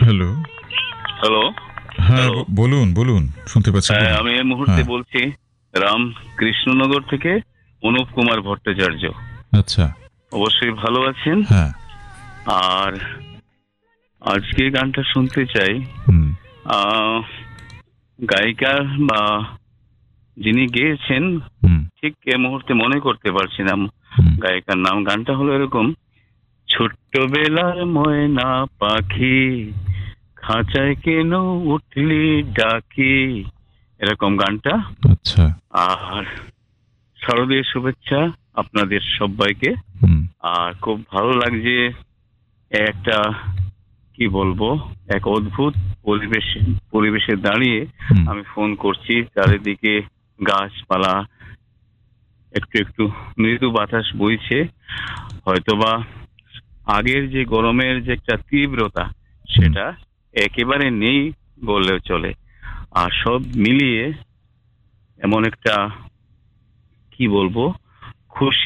Hello. Hello. হ্যাঁ, hello. বলুন, বলুন। শুনতে পাচ্ছি, বলুন। আমি এই মুহূর্তে হ্যাঁ, বলছি রাম কৃষ্ণনগর থেকে অনুপ কুমার ভট্টাচার্য। আচ্ছা। অবশ্যই ভালো আছেন। হ্যাঁ, আর আজকে গানটা শুনতে চাই। হুম, আহ, গায়িকা বা যিনি গেয়েছেন হুম, ঠিক এ মুহূর্তে মনে করতে পারছি না হুম, গায়িকার নাম। গানটা হলো এরকম: ছোট্টবেলার ময়না পাখি, খাঁচায় কেন উঠলি ডাকি, এরকম গানটা। আচ্ছা, আর শারদীয় শুভেচ্ছা আপনাদের সবাইকে। হুম, আর খুব ভালো লাগছে একটা, কি বলবো, এক অদ্ভুত পরিবেশে দাঁড়িয়ে হুম, আমি ফোন করছি। চারিদিকে গাছপালা, একটু একটু মৃদু বাতাস বইছে। হয়তোবা আগের যে গরমের যে একটা তীব্রতা, হুম। সেটা একেবারে নেই বললেও চলে। আর সব মিলিয়ে এমন একটা, কি বলবো, খুশি